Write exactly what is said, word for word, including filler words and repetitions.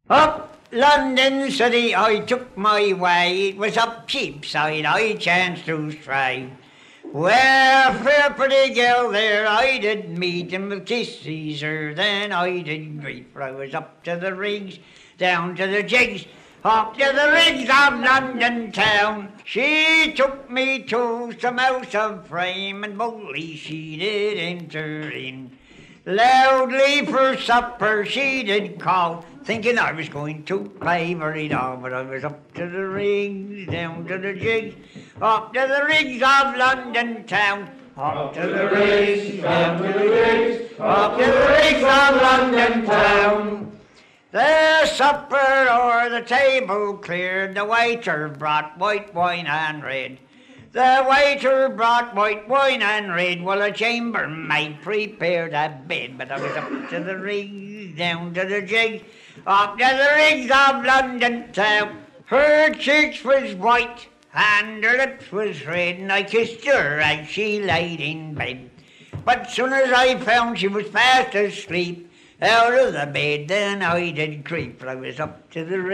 Up London City I took my way, it was up Cheapside I chanced to stray. Well, a fair pretty girl there I did meet, and with kisses her then I did greet. For I was up to the rigs, down to the jigs, up to the rigs of London town. She took me to some house of frame, and boldly she did enter in. Loudly for supper she did call, thinking I was going to play very dull. But I was up to the rigs, down to the jigs, up to the rigs of London town. Up to the rigs, down to the rigs, up to the rigs of London town. The supper o'er the table cleared, the waiter brought white wine and red. The waiter brought white wine and red, while a chambermaid prepared a bed. But I was up to the rigs, down to the jigs, up to the rigs of London town. Her cheeks was white and her lips was red, and I kissed her as she laid in bed. But soon as I found she was fast asleep, out of the bed then I did creep, for I was up to the rigs.